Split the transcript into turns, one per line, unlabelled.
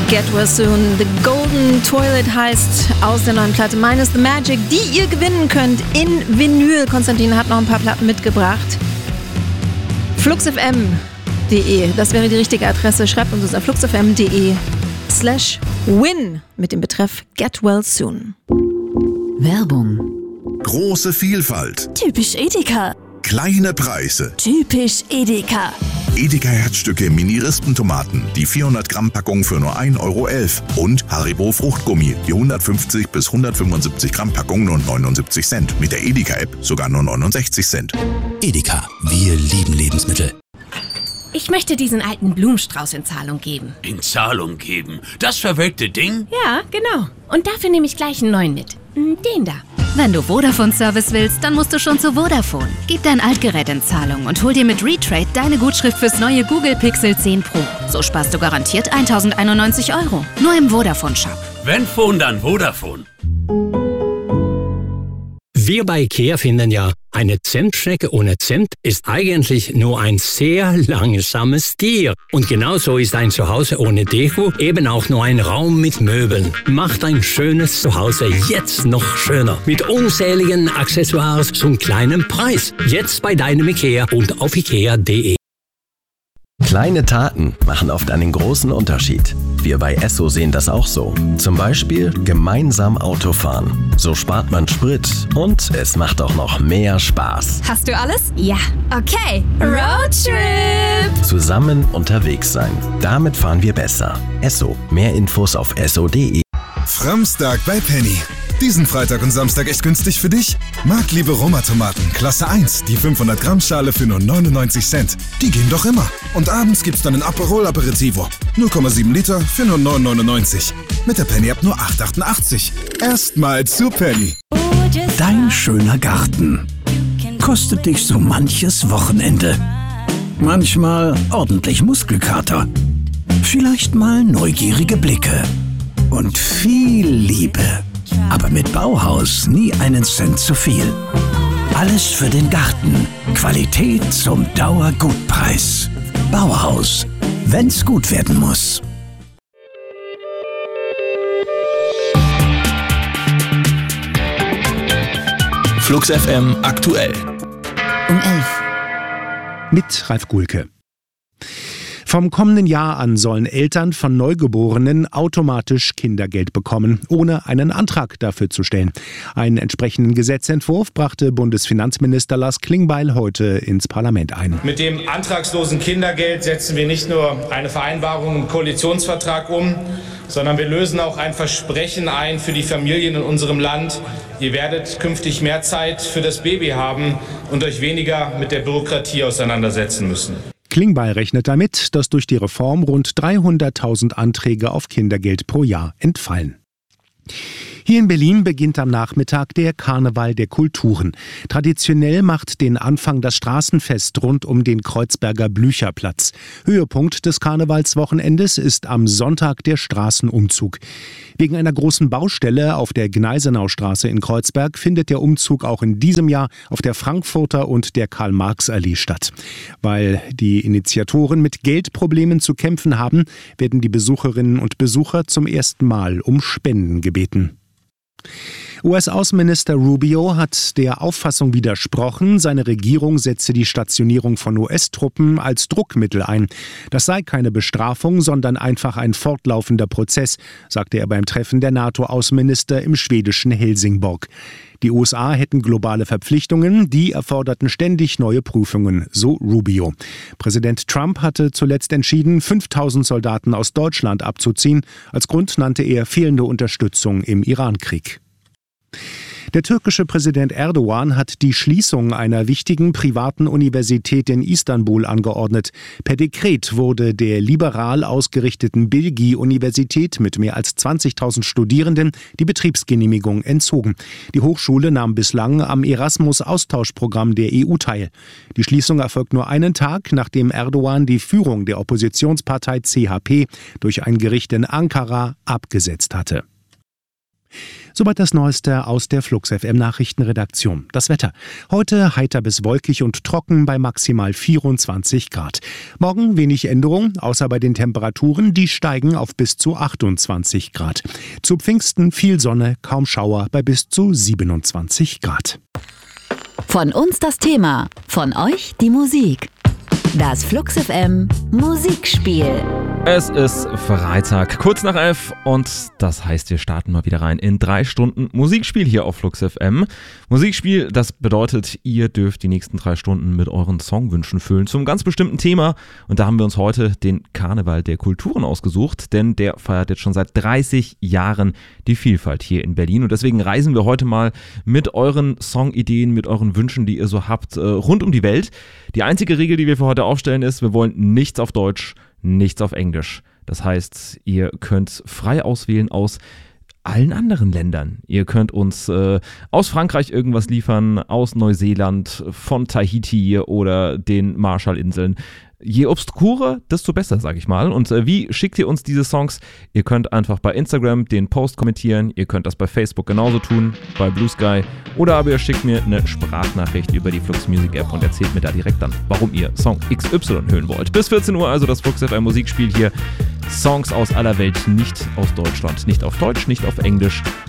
Get Well Soon. The Golden Toilet heißt aus der neuen Platte Minus the Magic, die ihr gewinnen könnt in Vinyl. Konstantin hat noch ein paar Platten mitgebracht. fluxfm.de, das wäre die richtige Adresse. Schreibt uns auf fluxfm.de/win mit dem Betreff Get Well Soon.
Werbung.
Große Vielfalt.
Typisch Edeka.
Kleine Preise.
Typisch Edeka.
Edeka Herzstücke Mini-Rispentomaten, die 400 Gramm Packung für nur 1,11 € und Haribo Fruchtgummi, die 150 bis 175 Gramm Packung nur 79 Cent. Mit der Edeka-App sogar nur 69 Cent.
Edeka, wir lieben Lebensmittel.
Ich möchte diesen alten Blumenstrauß in Zahlung geben.
In Zahlung geben? Das verwelkte Ding?
Ja, genau. Und dafür nehme ich gleich einen neuen mit. Den da.
Wenn du Vodafone-Service willst, dann musst du schon zu Vodafone. Gib dein Altgerät in Zahlung und hol dir mit Retrade deine Gutschrift fürs neue Google Pixel 10 Pro. So sparst du garantiert 1.091 €. Nur im Vodafone-Shop.
Wenn Phone, dann Vodafone.
Wir bei IKEA finden ja, eine Zimtschnecke ohne Zimt ist eigentlich nur ein sehr langsames Tier. Und genauso ist ein Zuhause ohne Deko eben auch nur ein Raum mit Möbeln. Macht ein schönes Zuhause jetzt noch schöner. Mit unzähligen Accessoires zum kleinen Preis. Jetzt bei deinem IKEA und auf ikea.de.
Kleine Taten machen oft einen großen Unterschied. Wir bei Esso sehen das auch so. Zum Beispiel gemeinsam Autofahren. So spart man Sprit und es macht auch noch mehr Spaß.
Hast du alles?
Ja.
Okay, Roadtrip!
Zusammen unterwegs sein. Damit fahren wir besser. Esso. Mehr Infos auf esso.de.
Framstag bei Penny. Diesen Freitag und Samstag echt günstig für dich? Marktliebe Roma-Tomaten, Klasse 1, die 500 Gramm Schale für nur 99 Cent. Die gehen doch immer. Und abends gibt's dann ein Aperol Aperitivo. 0,7 Liter für nur 9,99. Mit der Penny-App nur 8,88. Erstmal zu Penny.
Dein schöner Garten kostet dich so manches Wochenende. Manchmal ordentlich Muskelkater. Vielleicht mal neugierige Blicke. Und viel Liebe. Aber mit Bauhaus nie einen Cent zu viel. Alles für den Garten. Qualität zum Dauergutpreis. Bauhaus. Wenn's gut werden muss.
Flux FM aktuell.
Um 11.
Mit Ralf Gulke. Vom kommenden Jahr an sollen Eltern von Neugeborenen automatisch Kindergeld bekommen, ohne einen Antrag dafür zu stellen. Einen entsprechenden Gesetzentwurf brachte Bundesfinanzminister Lars Klingbeil heute ins Parlament ein.
Mit dem antragslosen Kindergeld setzen wir nicht nur eine Vereinbarung im Koalitionsvertrag um, sondern wir lösen auch ein Versprechen ein für die Familien in unserem Land. Ihr werdet künftig mehr Zeit für das Baby haben und euch weniger mit der Bürokratie auseinandersetzen müssen.
Klingbeil rechnet damit, dass durch die Reform rund 300.000 Anträge auf Kindergeld pro Jahr entfallen. Hier in Berlin beginnt am Nachmittag der Karneval der Kulturen. Traditionell macht den Anfang das Straßenfest rund um den Kreuzberger Blücherplatz. Höhepunkt des Karnevalswochenendes ist am Sonntag der Straßenumzug. Wegen einer großen Baustelle auf der Gneisenaustraße in Kreuzberg findet der Umzug auch in diesem Jahr auf der Frankfurter und der Karl-Marx-Allee statt. Weil die Initiatoren mit Geldproblemen zu kämpfen haben, werden die Besucherinnen und Besucher zum ersten Mal um Spenden gebeten. US-Außenminister Rubio hat der Auffassung widersprochen, seine Regierung setze die Stationierung von US-Truppen als Druckmittel ein. Das sei keine Bestrafung, sondern einfach ein fortlaufender Prozess, sagte er beim Treffen der NATO-Außenminister im schwedischen Helsingborg. Die USA hätten globale Verpflichtungen, die erforderten ständig neue Prüfungen, so Rubio. Präsident Trump hatte zuletzt entschieden, 5.000 Soldaten aus Deutschland abzuziehen. Als Grund nannte er fehlende Unterstützung im Irankrieg. Der türkische Präsident Erdogan hat die Schließung einer wichtigen privaten Universität in Istanbul angeordnet. Per Dekret wurde der liberal ausgerichteten Bilgi-Universität mit mehr als 20.000 Studierenden die Betriebsgenehmigung entzogen. Die Hochschule nahm bislang am Erasmus-Austauschprogramm der EU teil. Die Schließung erfolgt nur einen Tag, nachdem Erdogan die Führung der Oppositionspartei CHP durch ein Gericht in Ankara abgesetzt hatte. Soweit das Neueste aus der Flux FM Nachrichtenredaktion. Das Wetter. Heute heiter bis wolkig und trocken bei maximal 24 Grad. Morgen wenig Änderung, außer bei den Temperaturen, die steigen auf bis zu 28 Grad. Zu Pfingsten viel Sonne, kaum Schauer bei bis zu 27 Grad.
Von uns das Thema, von euch die Musik. Das Flux FM Musikspiel.
Es ist Freitag, kurz nach 11 und das heißt, wir starten mal wieder rein in 3 Stunden Musikspiel hier auf Flux FM. Musikspiel, das bedeutet, ihr dürft die nächsten 3 Stunden mit euren Songwünschen füllen zum ganz bestimmten Thema. Und da haben wir uns heute den Karneval der Kulturen ausgesucht, denn der feiert jetzt schon seit 30 Jahren die Vielfalt hier in Berlin. Und deswegen reisen wir heute mal mit euren Songideen, mit euren Wünschen, die ihr so habt, rund um die Welt. Die einzige Regel, die wir für heute aufstellen, ist, wir wollen nichts auf Deutsch, nichts auf Englisch. Das heißt, ihr könnt frei auswählen aus allen anderen Ländern. Ihr könnt uns aus Frankreich irgendwas liefern, aus Neuseeland, von Tahiti oder den Marshallinseln. Je obskurer, desto besser, sag ich mal. Und wie schickt ihr uns diese Songs? Ihr könnt einfach bei Instagram den Post kommentieren. Ihr könnt das bei Facebook genauso tun, bei Blue Sky. Oder aber ihr schickt mir eine Sprachnachricht über die Flux Music App und erzählt mir da direkt dann, warum ihr Song XY hören wollt. Bis 14 Uhr also das Flux FM Musikspiel hier. Songs aus aller Welt, nicht aus Deutschland. Nicht auf Deutsch, nicht auf Englisch.